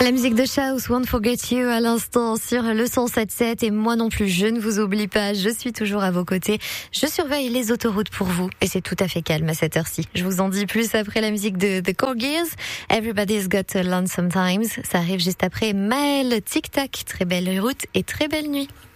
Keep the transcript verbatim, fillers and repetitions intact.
La musique de Shouse, Won't Forget You à l'instant sur le cent sept sept et moi non plus, je ne vous oublie pas, je suis toujours à vos côtés. Je surveille les autoroutes pour vous et c'est tout à fait calme à cette heure-ci. Je vous en dis plus après la musique de The Corgis. Everybody's Got a Lonesome Times. Ça arrive juste après Maël, Tic Tac. Très belle route et très belle nuit.